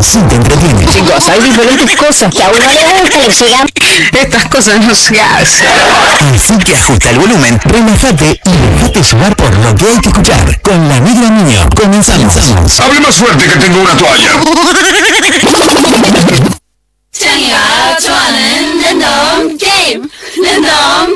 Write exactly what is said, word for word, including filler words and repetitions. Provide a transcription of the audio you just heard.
sí te entretiene. Chicos, hay diferentes cosas que a uno le gusta y llegan. Estas cosas no se hacen. Así que ajusta el volumen, relájate y dejate llevar por lo que hay que escuchar. Con La Negra Niño, comenzamos. Hable más fuerte que tengo una toalla.